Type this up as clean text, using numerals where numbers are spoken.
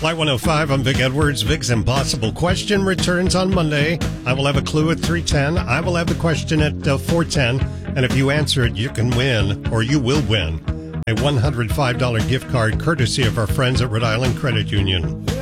Flight 105, I'm Vic Edwards. Vic's Impossible Question returns on Monday. I will have a clue at 3:10. I will have the question at 4:10. And if you answer it, you can win, or you will win, a $105 gift card courtesy of our friends at Rhode Island Credit Union.